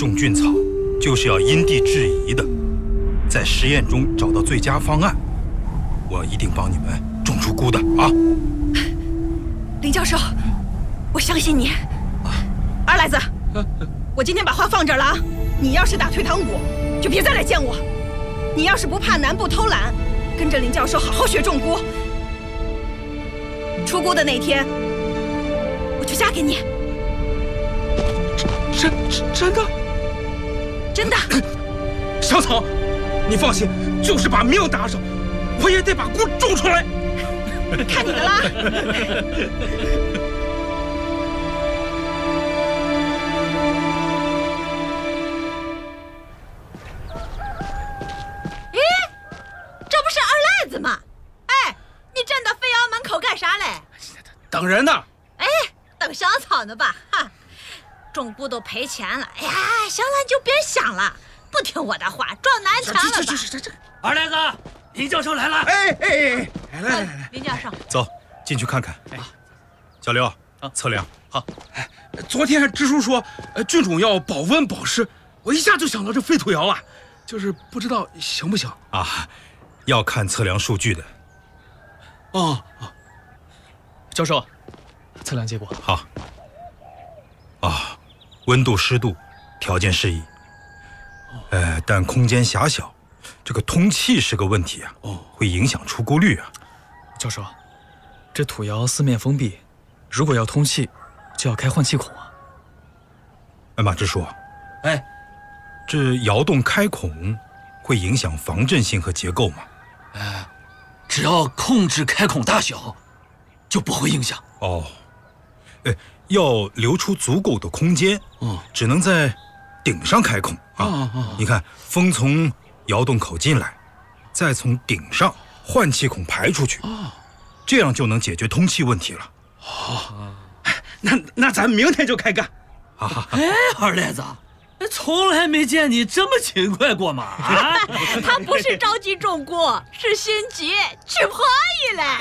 种菌草就是要因地制宜的，在实验中找到最佳方案。我一定帮你们种出菇的啊！ 林教授，我相信你。二赖子，我今天把话放这儿了啊！你要是打退堂鼓，就别再来见我；你要是不怕难不偷懒，跟着林教授好好学种菇。出菇的那天，我就嫁给你。 真的？ 真的。 小草，你放心，就是把命搭上，我也得把菇种出来。 看你的啦！ 咦，这不是二赖子吗？哎，你站到飞窑门口干啥嘞？ 等人呢。 哎，等小草呢吧？哈，种菇都赔钱了。哎呀，行了，你就别想了，不听我的话，撞南墙了吧？ 这， 二赖子，林教授来了。 来， 林教授， 走，进去看看。小刘，测量。 好。 昨天支书说，菌种要保温保湿，我一下就想到这废土窑了，就是不知道行不行啊？要看测量数据的。 哦， 教授，测量结果好。啊，温度、湿度条件适宜，但空间狭小，这个通气是个问题啊。会影响出菇率啊。 教授，这土窑四面封闭，如果要通气，就要开换气孔啊。 马支书， 哎， 这窑洞开孔会影响防震性和结构吗？ 只要控制开孔大小，就不会影响。 哦，要留出足够的空间，只能在顶上开孔啊。你看，风从窑洞口进来，再从顶上换气孔排出去，这样就能解决通气问题了。 那咱明天就开干。 哎，二赖子，从来没见你这么勤快过嘛！啊， 他不是着急种菇，是心急娶婆姨嘞。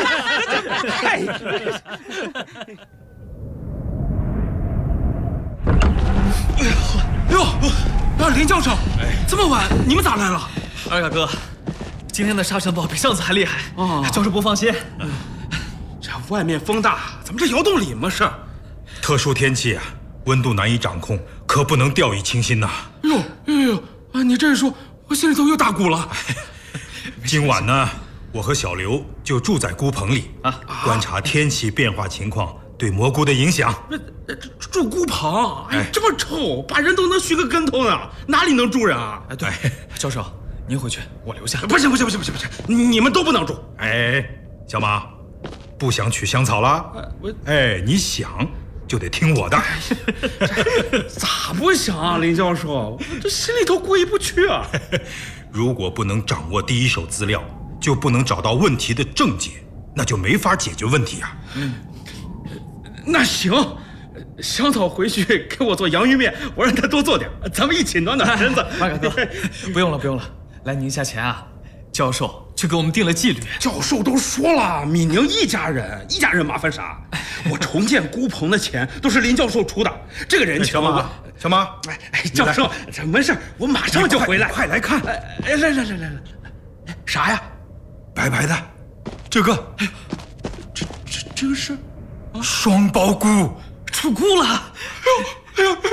林教授，这么晚你们咋来了？ 二嘎哥，今天的沙尘暴比上次还厉害。教授不放心。 这外面风大，咱们这窑洞里嘛是。 特殊天气啊，温度难以掌控，可不能掉以轻心呐。 你这一说，我心里头又打鼓了。 今晚呢，我和小刘就住在菇棚里观察天气变化情况对蘑菇的影响。 住菇棚，这么臭，把人都能熏个跟头呢，哪里能住人啊？ 对，教授，您回去，我留下。 不行，你们都不能住。 小马，不想取香草了？你想就得听我的。 咋不想啊，林教授？这心里头过意不去啊。 如果不能掌握第一手资料，就不能找到问题的症结，那就没法解决问题啊。 那行，香草回去给我做洋芋面，我让他多做点，咱们一起暖暖身子。 二嘎哥，不用了，来宁夏前啊，教授就给我们定了纪律。 教授都说了，米宁一家人麻烦啥？我重建菇棚的钱都是林教授出的，这个人情小马， 教授，这没事，我马上就回来。 快来看， 来，啥呀？ 白白的，这个， 这个是双胞菇， 出菇了！ 哎呦，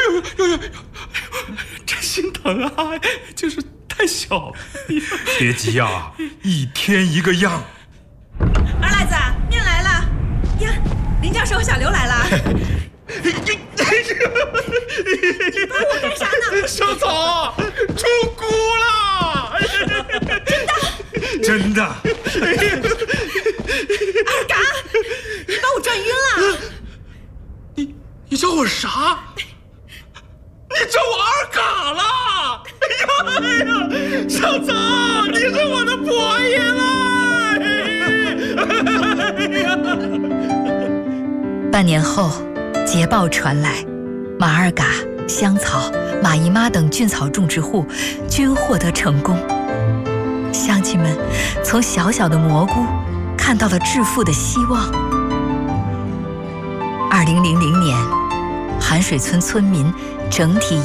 真心疼啊！就是太小了。 别急啊，一天一个样。 二赖子，面来了呀！林教授和小刘来了。你帮我干啥呢？ 小草出菇了！ 真的。 二嘎，你把我转晕了。 你叫我啥？你叫我二嘎了！哎呀，小草，你是我的婆姨了！ 半年后，捷报传来，马二嘎、香草、马姨妈等菌草种植户均获得成功。乡亲们从小小的蘑菇看到了致富的希望。2000年，韩水村村民整体